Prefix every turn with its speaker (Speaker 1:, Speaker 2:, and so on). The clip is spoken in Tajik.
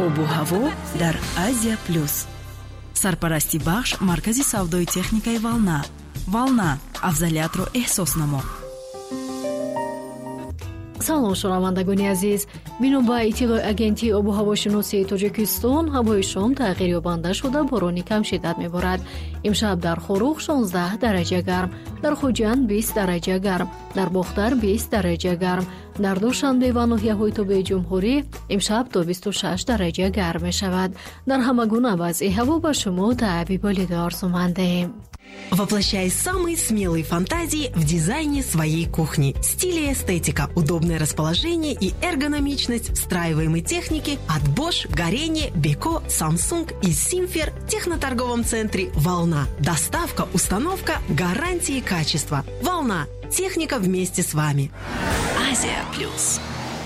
Speaker 1: обу ҳаво дар Азия плюс. Сарпарасти бахш маркази савдои техникаи Волна. Волна, афзалиятро эҳсос намо.
Speaker 2: салом шунавандагони азиз, бино ба иттилои агентии обу ҳавошиносии Тоҷикистон, ҳавои шом тағйирёбанда шуда борони кам шиддат меборад. имшаб дар Хорух 16 дараҷа гарм, дар Хуҷанд 20 дараҷа гарм, дар Бохтар 20 дараҷа гарм, дар Душанбе ва ноҳияҳои Тобиаи Ҷумҳурӣ имшаб то 26 дараҷа гарм мешавад. Дар ҳама гуна вазъи ҳаво ба шумо таъбиби олида орзумандем.
Speaker 3: Воплощай самые смелые фантазии в дизайне своей кухни. Стиль и эстетика, удобное расположение и эргономичность встраиваемой техники от Bosch, Горение, Beko, Samsung и Simfer в техноторговом центре «Волна». Доставка, установка, гарантии качества. «Волна». Техника вместе с вами. Азия плюс.